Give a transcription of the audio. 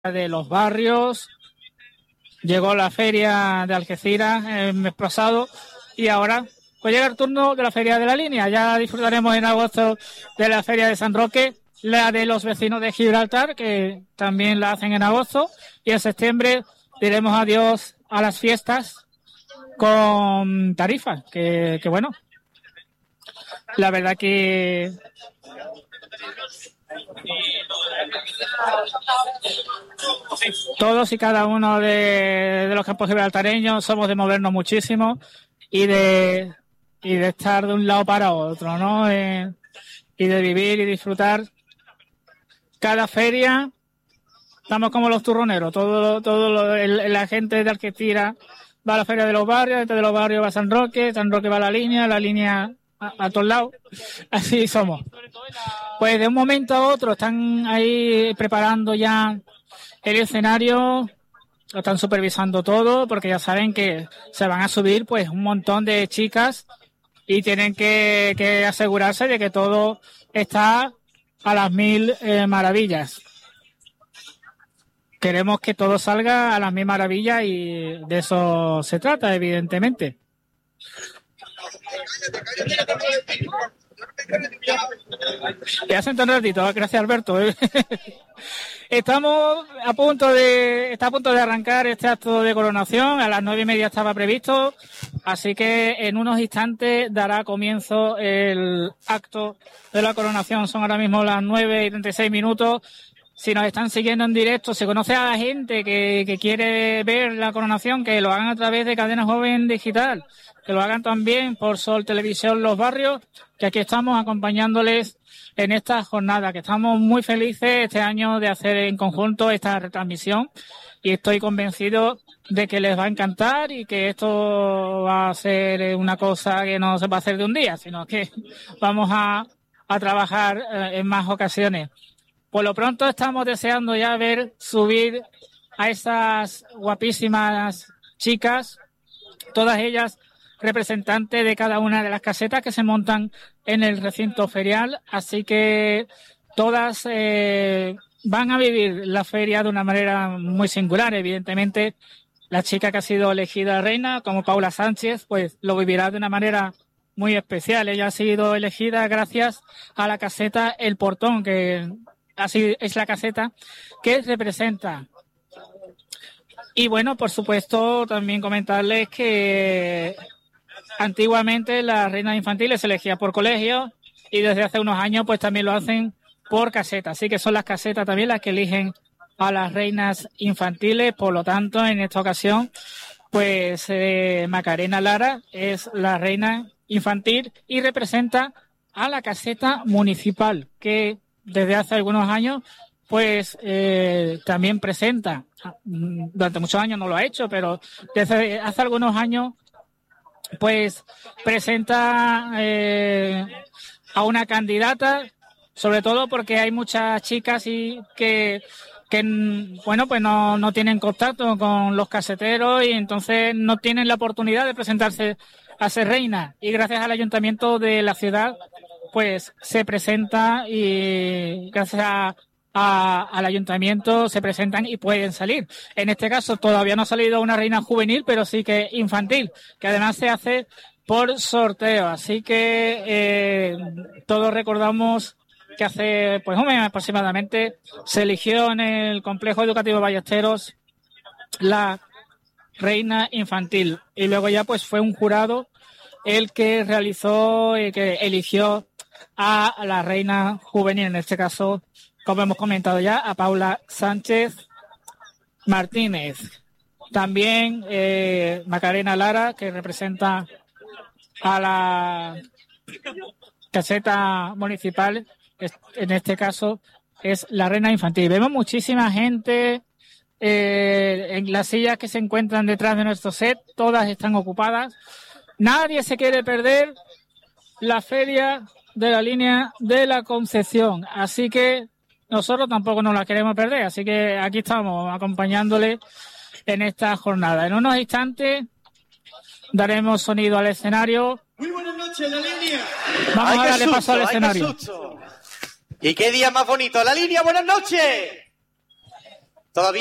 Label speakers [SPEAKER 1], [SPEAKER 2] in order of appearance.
[SPEAKER 1] de los barrios, llegó la feria de Algeciras el mes pasado y ahora pues llega el turno de la feria de la línea. Ya disfrutaremos en agosto de la feria de San Roque, la de los vecinos de Gibraltar, que también la hacen en agosto, y en septiembre diremos adiós a las fiestas con Tarifa, que bueno, la verdad que todos y cada uno de los campos gibraltareños somos de movernos muchísimo y de estar de un lado para otro, ¿no? Y de vivir y disfrutar cada feria. Estamos como los turroneros, la gente de Algeciras va a la feria de los barrios, de los barrios va a San Roque va a la línea a todos lados, así somos. Pues de un momento a otro están ahí preparando ya el escenario, lo están supervisando todo, porque ya saben que se van a subir pues un montón de chicas y tienen que asegurarse de que todo está a las mil maravillas. Queremos que todo salga a las mil maravillas y de eso se trata, evidentemente. Ya hace un ratito, gracias Alberto. Está a punto de arrancar este acto de coronación. A las 9:30 estaba previsto, así que en unos instantes dará comienzo el acto de la coronación. Son ahora mismo las 9:36. Si nos están siguiendo en directo, se conoce a la gente que quiere ver la coronación, que lo hagan a través de Cadena Joven Digital, que lo hagan también por Sol Televisión Los Barrios, que aquí estamos acompañándoles en esta jornada, que estamos muy felices este año de hacer en conjunto esta retransmisión y estoy convencido de que les va a encantar y que esto va a ser una cosa que no se va a hacer de un día, sino que vamos a trabajar en más ocasiones. Por lo pronto estamos deseando ya ver subir a esas guapísimas chicas, todas ellas representantes de cada una de las casetas que se montan en el recinto ferial, así que todas van a vivir la feria de una manera muy singular. Evidentemente, la chica que ha sido elegida reina, como Paula Sánchez, pues lo vivirá de una manera muy especial. Ella ha sido elegida gracias a la caseta El Portón, que así es la caseta que representa. Y bueno, por supuesto, también comentarles que antiguamente las reinas infantiles se elegían por colegio y desde hace unos años pues también lo hacen por caseta. Así que son las casetas también las que eligen a las reinas infantiles. Por lo tanto, en esta ocasión, pues Macarena Lara es la reina infantil y representa a la caseta municipal, que desde hace algunos años pues también presenta, durante muchos años no lo ha hecho, pero desde hace algunos años pues presenta a una candidata, sobre todo porque hay muchas chicas y que bueno, pues no tienen contacto con los caseteros y entonces no tienen la oportunidad de presentarse a ser reina, y gracias al ayuntamiento de la ciudad pues se presenta y gracias al ayuntamiento se presentan y pueden salir. En este caso todavía no ha salido una reina juvenil, pero sí que infantil, que además se hace por sorteo. Así que todos recordamos que hace pues un mes aproximadamente se eligió en el complejo educativo Ballesteros la reina infantil y luego ya pues fue un jurado el que realizó y que eligió a la reina juvenil, en este caso, como hemos comentado ya, a Paula Sánchez Martínez. También Macarena Lara, que representa a la caseta municipal, en este caso es la reina infantil. Vemos muchísima gente en las sillas que se encuentran detrás de nuestro set, todas están ocupadas. Nadie se quiere perder la feria de la línea de la Concepción, así que nosotros tampoco nos la queremos perder, así que aquí estamos acompañándole en esta jornada. En unos instantes daremos sonido al escenario.
[SPEAKER 2] Muy buenas noches, la línea.
[SPEAKER 1] Vamos a darle paso al escenario.
[SPEAKER 2] ¿Y qué día más bonito? La línea, buenas noches. Todavía